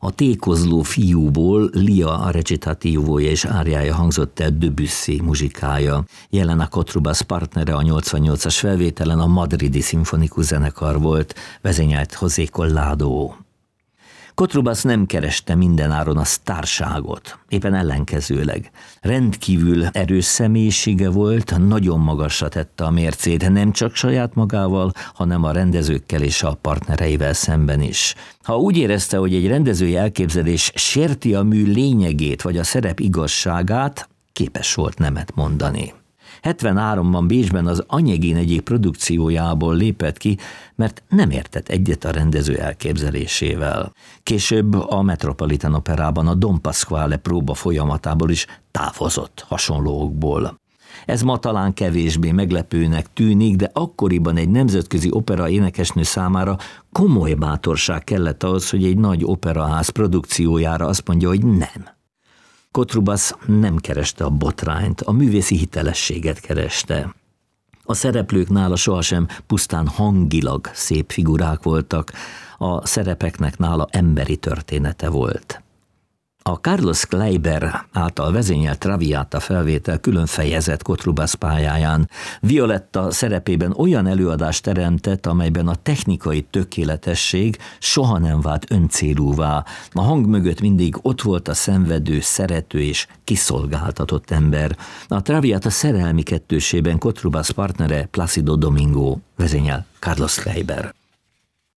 A tékozló fiúból Lia a recitatívoja és áriája hangzott el Debussy muzsikája. Jelen a Kotrubas partnere a 88-as felvételen a Madridi Szimfonikus Zenekar volt, vezényelt José Collado. Kotrubas nem kereste mindenáron a sztárságot, éppen ellenkezőleg. Rendkívül erős személyisége volt, nagyon magasra tette a mércét, nem csak saját magával, hanem a rendezőkkel és a partnereivel szemben is. Ha úgy érezte, hogy egy rendezői elképzelés sérti a mű lényegét vagy a szerep igazságát, képes volt nemet mondani. 73-ban Bécsben az Anyegin egyik produkciójából lépett ki, mert nem értett egyet a rendező elképzelésével. Később a Metropolitan Operában a Don Pasquale próba folyamatából is távozott hasonló okból. Ez ma talán kevésbé meglepőnek tűnik, de akkoriban egy nemzetközi opera énekesnő számára komoly bátorság kellett ahhoz, hogy egy nagy operaház produkciójára azt mondja, hogy nem. Kotrubas nem kereste a botrányt, a művészi hitelességet kereste. A szereplők nála sohasem pusztán hangilag szép figurák voltak, a szerepeknek nála emberi története volt. A Carlos Kleiber által vezényelt Traviata felvétel külön fejezet Kotrubas pályáján. Violetta szerepében olyan előadást teremtett, amelyben a technikai tökéletesség soha nem vált öncélúvá. A hang mögött mindig ott volt a szenvedő, szerető és kiszolgáltatott ember. A Traviata szerelmi kettősében Kotrubas partnere Plácido Domingo, vezényel Carlos Kleiber.